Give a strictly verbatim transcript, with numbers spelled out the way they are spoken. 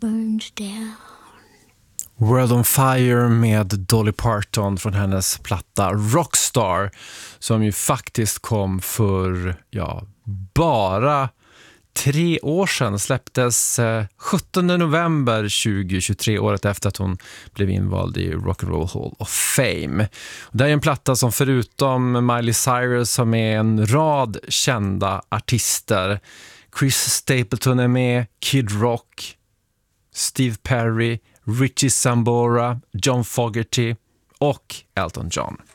burns down. World on Fire med Dolly Parton från hennes platta Rockstar, som ju faktiskt kom för ja, bara tre år sedan. Släpptes eh, sjuttonde november tjugohundratjugotre, året efter att hon blev invald i Rock and Roll Hall of Fame. Och det är en platta som förutom Miley Cyrus har med en rad kända artister. Chris Stapleton är med, Kid Rock, Steve Perry, Richie Sambora, John Fogerty och Elton John.